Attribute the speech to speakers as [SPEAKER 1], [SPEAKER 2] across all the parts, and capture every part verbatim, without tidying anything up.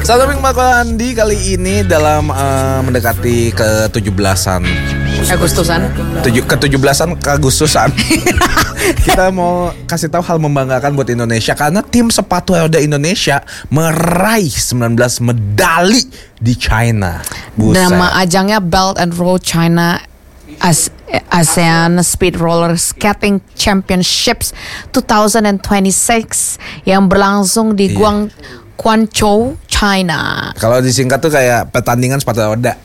[SPEAKER 1] Salam Andi kali ini dalam uh, mendekati ke tujuh belasan
[SPEAKER 2] Agustusan
[SPEAKER 1] tujuh, ke tujuh belasan ke Agustusan kita mau kasih tahu hal membanggakan buat Indonesia karena tim sepatu roda Indonesia meraih sembilan belas medali di China. Buset.
[SPEAKER 2] Nama ajangnya Belt and Road China As ASEAN Speed Roller Skating Championships twenty twenty-six yang berlangsung di Guang Guangzhou, China.
[SPEAKER 1] Kalau disingkat tuh kayak pertandingan sepatu roda.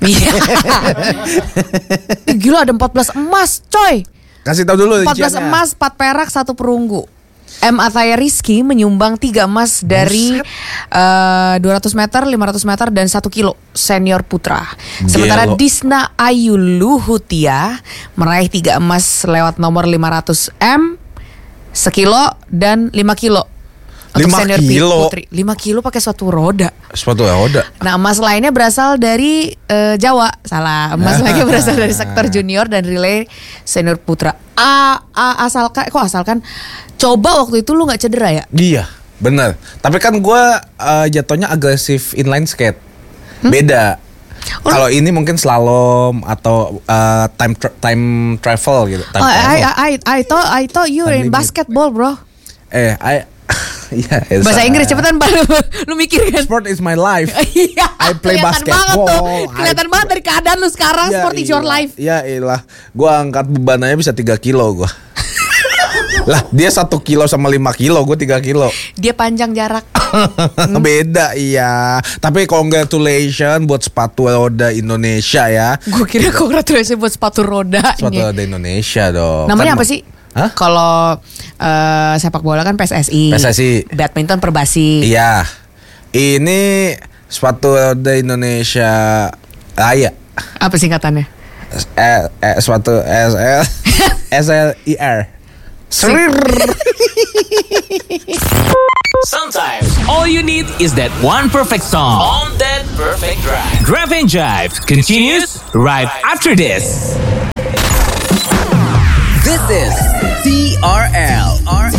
[SPEAKER 2] Gila, ada empat belas emas, coy.
[SPEAKER 1] Kasih tahu dulu
[SPEAKER 2] empat belas
[SPEAKER 1] rinciannya.
[SPEAKER 2] emas, empat perak, satu perunggu. M. Athaya Rizky menyumbang tiga emas dari uh, dua ratus meter, lima ratus meter, dan satu kilo senior putra. Sementara
[SPEAKER 1] Gelo.
[SPEAKER 2] Disna Ayu Luhutia meraih tiga emas lewat nomor lima ratus meter, sekilo, dan lima kilo. Untuk
[SPEAKER 1] lima
[SPEAKER 2] senior
[SPEAKER 1] kilo.
[SPEAKER 2] putri, lima kilo pakai sepatu roda.
[SPEAKER 1] Sepatu roda.
[SPEAKER 2] Nah, emas lainnya berasal dari uh, Jawa. Salah, emas lainnya berasal dari sektor junior dan relay senior putra. A, a asalkan, kok asalkan coba waktu itu lu nggak cedera ya?
[SPEAKER 1] Iya, benar. Tapi kan gue uh, jatuhnya agresif inline skate. Hmm? Beda. Oh. Kalau ini mungkin slalom atau uh, time tra- time travel gitu. Time
[SPEAKER 2] oh,
[SPEAKER 1] travel.
[SPEAKER 2] I, I I thought I thought you were in basketball, bro.
[SPEAKER 1] Eh, I yeah,
[SPEAKER 2] bahasa Inggris cepetan baru lu mikir kan.
[SPEAKER 1] Sport is my life.
[SPEAKER 2] Iya.
[SPEAKER 1] I play basketball.
[SPEAKER 2] Banget kelihatan
[SPEAKER 1] I...
[SPEAKER 2] banget dari keadaan lu sekarang.
[SPEAKER 1] Ya,
[SPEAKER 2] sport is your life.
[SPEAKER 1] Ya ilah, gue angkat bebannya bisa tiga kilo gue. Lah dia satu kilo sama lima kilo, gue tiga kilo.
[SPEAKER 2] Dia panjang jarak.
[SPEAKER 1] hmm. Beda iya. Tapi congratulations buat sepatu roda Indonesia ya.
[SPEAKER 2] Gue kira congratulations buat sepatu roda.
[SPEAKER 1] Sepatu
[SPEAKER 2] ini.
[SPEAKER 1] roda Indonesia dong.
[SPEAKER 2] Namanya
[SPEAKER 1] kan
[SPEAKER 2] apa sih?
[SPEAKER 1] Hah?
[SPEAKER 2] Kalau uh, sepak bola kan P S S I.
[SPEAKER 1] P S S I.
[SPEAKER 2] Badminton Perbasi.
[SPEAKER 1] Iya. Ini sepatu roda Indonesia Raya.
[SPEAKER 2] Apa singkatannya?
[SPEAKER 1] Eh, eh sepatu S L S L I R.
[SPEAKER 3] Sometimes all you need is that one perfect song on that perfect drive. Drive and Jive continues right after this.
[SPEAKER 4] This is T R L.